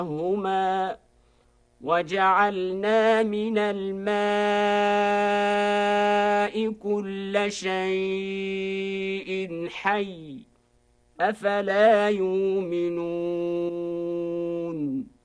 هما وجعلنا من الماء كل شيء حي أفلا يؤمنون